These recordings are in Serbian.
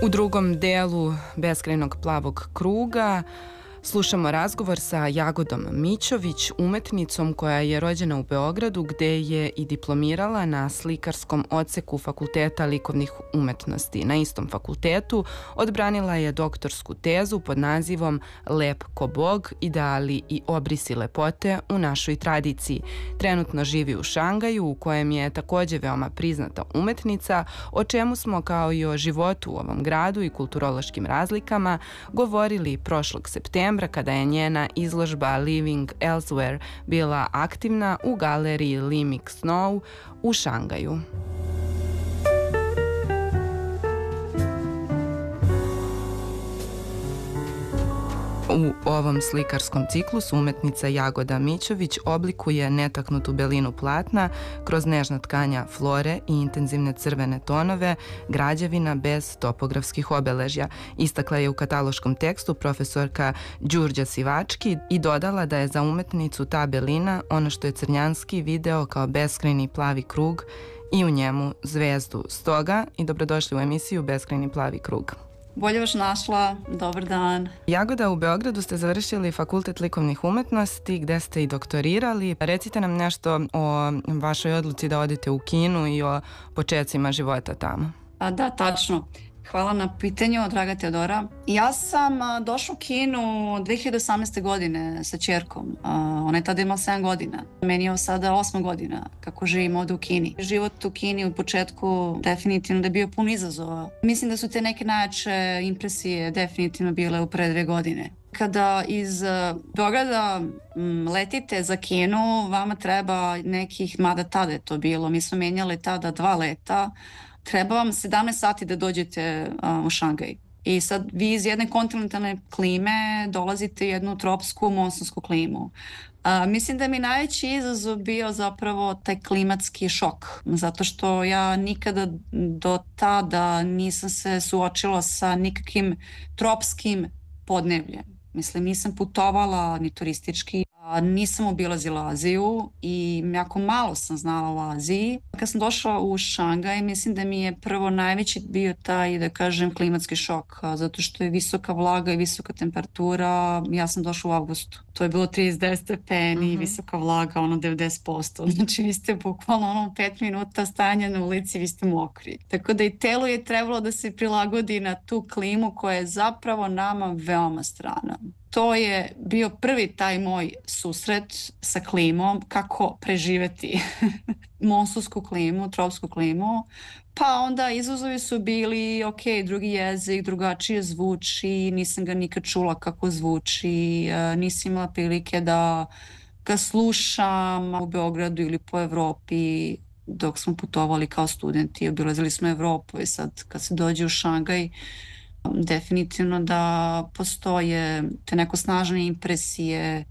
U drugom delu Beskrajnog plavog kruga slušamo razgovor sa Jagodom Mićović, umetnicom koja je rođena u Beogradu gde je i diplomirala na slikarskom odseku Fakulteta likovnih umetnosti. Na istom fakultetu odbranila je doktorsku tezu pod nazivom Lep ko Bog, ideali i obrisi lepote u našoj tradiciji. Trenutno živi u Šangaju u kojem je takođe veoma priznata umetnica, o čemu smo kao i o životu u ovom gradu i kulturološkim razlikama govorili prošlog septembra kada je njena izložba Living Elsewhere bila aktivna u galeriji Limik Snow u Šangaju. U ovom slikarskom ciklusu umetnica Jagoda Mićović oblikuje netaknutu belinu platna kroz nežna tkanja flore i intenzivne crvene tonove građevina bez topografskih obeležja. Istakla je u kataloškom tekstu profesorka Đurđa Sivački i dodala da je za umetnicu ta belina ono što je Crnjanski video kao beskrajni plavi krug i u njemu zvezdu. Stoga i dobrodošli u emisiju Beskrajni plavi krug. Bolje vas našla, dobar dan. Jagoda, u Beogradu ste završili Fakultet likovnih umetnosti gde ste i doktorirali. Recite nam nešto o vašoj odluci da odete u Kinu i o počecima života tamo. Da, tačno. Hvala na pitanju, draga Teodora. Ja sam došla u Kinu 2018. godine sa ćerkom. Ona je tada imala 7 godina. Meni je sada 8 godina kako živim ovde u Kini. Život u Kini u početku definitivno da je bio pun izazova. Mislim da su te neke najjače impresije definitivno bile u pre 2 godine. Kada iz Beograda letite za Kinu, vama treba nekih, mada tada je to bilo, mi smo menjali tada 2 leta, treba vam 17 sati da dođete u Šangaj. I sad vi iz jedne kontinentalne klime dolazite u jednu tropsku monsonsku klimu. Mislim da mi najveći izazov bio zapravo taj klimatski šok, zato što ja nikada do tada nisam se suočila sa nikakvim tropskim podnevljem. Mislim, nisam putovala ni turistički, nisam obilazila Aziju i jako malo sam znala o Aziji. Kad sam došla u Šangaj, mislim da mi je prvo najveći bio taj, da kažem, klimatski šok, zato što je visoka vlaga i visoka temperatura. Ja sam došla u avgustu. To je bilo 39 stepeni, visoka vlaga, 90%. Znači, vi ste bukvalno 5 minuta stajanja na ulici, vi ste mokri. Tako da i telo je trebalo da se prilagodi na tu klimu koja je zapravo nama veoma strana. To je bio prvi taj moj susret sa klimom, kako preživeti monsonsku klimu, tropsku klimu. Pa onda izazovi su bili, ok, drugi jezik, drugačije zvuči, nisam ga nikad čula kako zvuči, nisam imala prilike da ga slušam u Beogradu ili po Evropi dok smo putovali kao studenti, obilazili smo Evropu i sad kad se dođe u Šangaj, definitivno da postoje te neko snažne impresije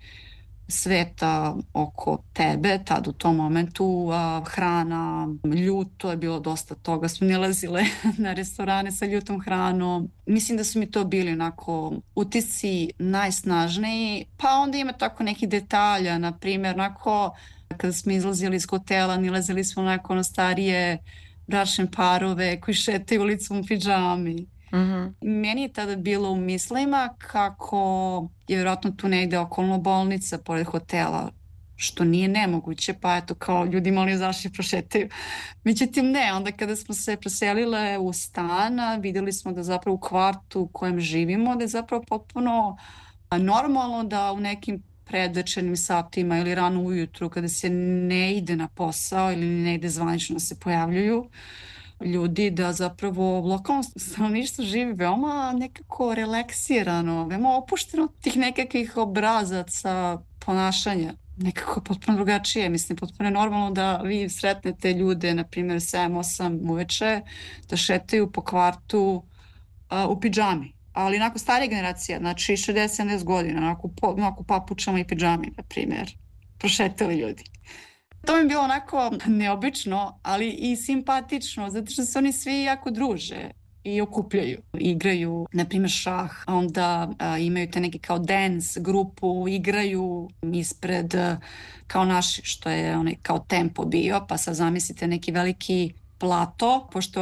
sveta oko tebe, tad u tom momentu, hrana, ljuto je bilo dosta toga, smo nalazile na restorane sa ljutom hranom. Mislim da su mi to bili onako utisci najsnažniji, pa onda ima tako nekih detalja, na primjer, onako kada smo izlazili iz hotela, nalazili smo onako starije bračne parove koji šetaju ulicom u pidžami. Meni je tada bilo u mislima kako je vjerojatno tu negde okolno bolnica pored hotela, što nije nemoguće, pa eto kao ljudi molim zašli prošetaju. Međutim ne, onda kada smo se preselile u stan, vidjeli smo da zapravo u kvartu u kojem živimo, da je zapravo potpuno normalno da u nekim predvečernim satima ili rano ujutru kada se ne ide na posao ili ne ide zvanično se pojavljuju ljudi, da zapravo lokalno stanovništvo živi veoma nekako relaksirano, veoma opušteno tih nekakvih obrazaca ponašanja. Nekako potpuno drugačije. Mislim, potpuno je normalno da vi sretnete ljude, na primjer 7-8 uveče, da šetaju po kvartu u pidžami. Ali onako starija generacija, znači 60-70 godina, onako papučama i pidžami, na primjer, prošetali ljudi. To mi je bilo onako neobično, ali i simpatično, zato što se oni svi jako druže i okupljaju. Igraju, na primjer, šah, onda imaju te neke kao dance grupu, igraju ispred kao naši, što je onaj kao tempo bio, pa sad zamislite neki veliki plato, pošto